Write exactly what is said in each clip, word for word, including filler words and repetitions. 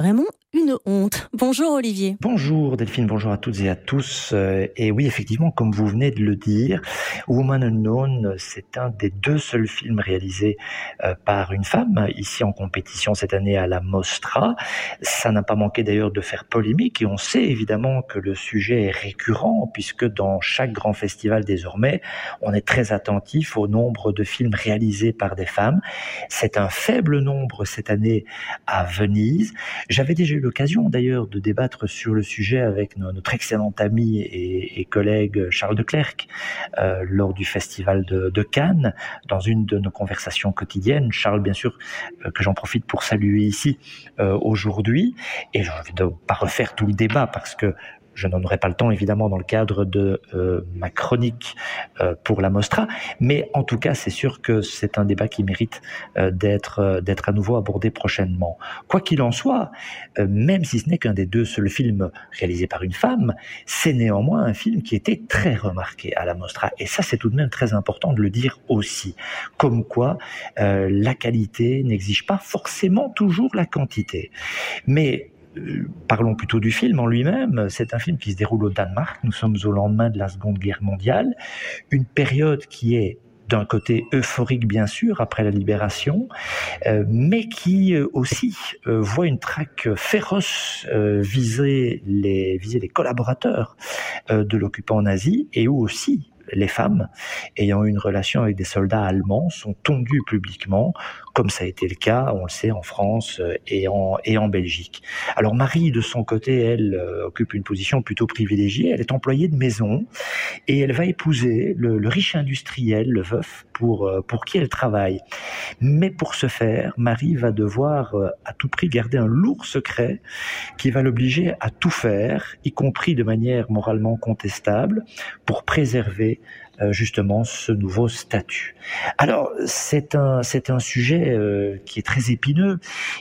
Vraiment une honte. Bonjour Olivier. Bonjour Delphine, bonjour à toutes et à tous. Et oui, effectivement, comme vous venez de le dire, Woman Unknown, c'est un des deux seuls films réalisés par une femme, ici en compétition cette année à la Mostra. Ça n'a pas manqué d'ailleurs de faire polémique et on sait évidemment que le sujet est récurrent puisque dans chaque grand festival désormais, on est très attentif au nombre de films réalisés par des femmes. C'est un faible nombre cette année à Venise. J'avais déjà eu l'occasion d'ailleurs de débattre sur le sujet avec notre excellent ami et, et collègue Charles Leclerc euh, lors du festival de, de Cannes, dans une de nos conversations quotidiennes. Charles, bien sûr, euh, que j'en profite pour saluer ici euh, aujourd'hui. Et je ne vais donc pas refaire tout le débat parce que je n'en aurai pas le temps, évidemment, dans le cadre de euh, ma chronique euh, pour la Mostra. Mais en tout cas, c'est sûr que c'est un débat qui mérite euh, d'être, euh, d'être à nouveau abordé prochainement. Quoi qu'il en soit, euh, même si ce n'est qu'un des deux seuls films réalisés par une femme, c'est néanmoins un film qui était très remarqué à la Mostra. Et ça, c'est tout de même très important de le dire aussi. Comme quoi, euh, la qualité n'exige pas forcément toujours la quantité. Mais Euh, parlons plutôt du film en lui-même. C'est un film qui se déroule au Danemark. Nous sommes au lendemain de la Seconde Guerre mondiale. Une période qui est d'un côté euphorique bien sûr après la libération, euh, mais qui euh, aussi euh, voit une traque féroce euh, viser les viser les collaborateurs euh, de l'occupant nazi et où aussi les femmes ayant eu une relation avec des soldats allemands sont tondues publiquement, comme ça a été le cas, on le sait, en France et en, et en Belgique. Alors Marie, de son côté, elle euh, occupe une position plutôt privilégiée. Elle est employée de maison et elle va épouser le, le riche industriel, le veuf, pour, euh, pour qui elle travaille. Mais pour ce faire, Marie va devoir euh, à tout prix garder un lourd secret qui va l'obliger à tout faire, y compris de manière moralement contestable, pour préserver Euh, justement ce nouveau statut. Alors c'est un c'est un sujet euh, qui est très épineux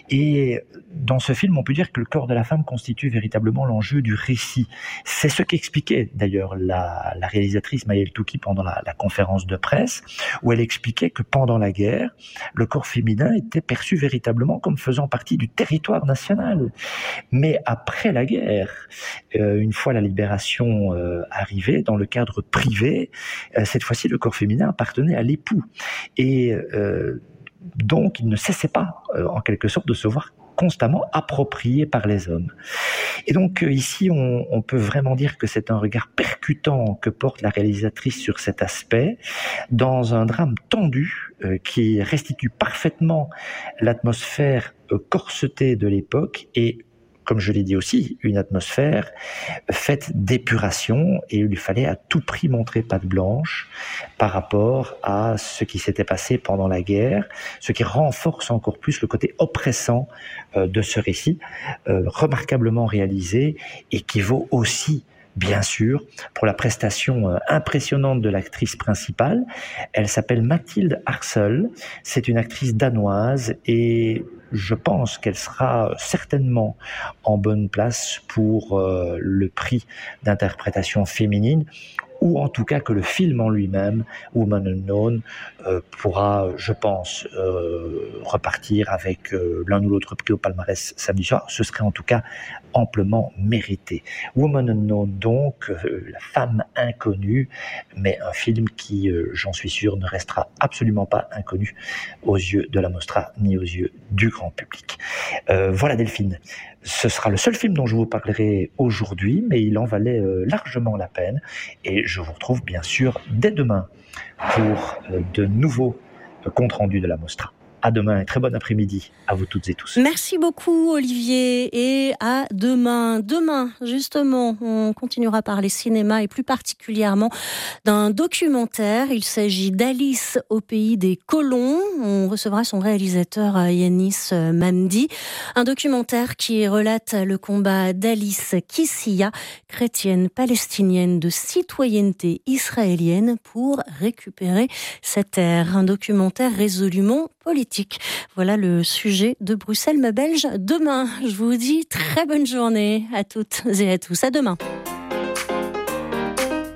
et dans ce film on peut dire que le corps de la femme constitue véritablement l'enjeu du récit. C'est ce qu'expliquait d'ailleurs la, la réalisatrice Maëlle Touki pendant la, la conférence de presse où elle expliquait que pendant la guerre le corps féminin était perçu véritablement comme faisant partie du territoire national. Mais après la guerre, euh, une fois la libération euh, arrivée, dans le cadre privé, cette fois-ci, le corps féminin appartenait à l'époux. Et euh, donc, il ne cessait pas, euh, en quelque sorte, de se voir constamment approprié par les hommes. Et donc, euh, ici, on, on peut vraiment dire que c'est un regard percutant que porte la réalisatrice sur cet aspect, dans un drame tendu euh, qui restitue parfaitement l'atmosphère euh, corsetée de l'époque et comme je l'ai dit aussi, une atmosphère faite d'épuration et il lui fallait à tout prix montrer patte blanche par rapport à ce qui s'était passé pendant la guerre, ce qui renforce encore plus le côté oppressant euh, de ce récit, euh, remarquablement réalisé et qui vaut aussi bien sûr, pour la prestation impressionnante de l'actrice principale. Elle s'appelle Mathilde Harsel, c'est une actrice danoise et je pense qu'elle sera certainement en bonne place pour euh, le prix d'interprétation féminine, ou en tout cas que le film en lui-même, Woman Unknown, euh, pourra, je pense, euh, repartir avec euh, l'un ou l'autre prix au palmarès samedi soir. Ce serait en tout cas amplement mérité. Woman Unknown, donc, euh, la femme inconnue, mais un film qui, euh, j'en suis sûr, ne restera absolument pas inconnu aux yeux de la Mostra, ni aux yeux du grand public. Euh, voilà Delphine, ce sera le seul film dont je vous parlerai aujourd'hui, mais il en valait euh, largement la peine, et je vous retrouve bien sûr dès demain pour euh, de nouveaux euh, comptes rendus de la Mostra. À demain et très bon après-midi à vous toutes et tous. Merci beaucoup Olivier et à demain. Demain, justement, on continuera à parler cinéma et plus particulièrement d'un documentaire. Il s'agit d'Alice au pays des colons. On recevra son réalisateur Yanis Mamdi. Un documentaire qui relate le combat d'Alice Kissia, chrétienne palestinienne de citoyenneté israélienne, pour récupérer sa terre. Un documentaire résolument politique. Voilà le sujet de Bruxelles ma Belge demain. Je vous dis très bonne journée à toutes et à tous. À demain.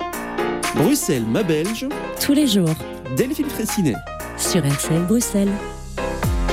Bruxelles ma Belge. Tous les jours. Delphine Fraissinet. Sur R C L Bruxelles.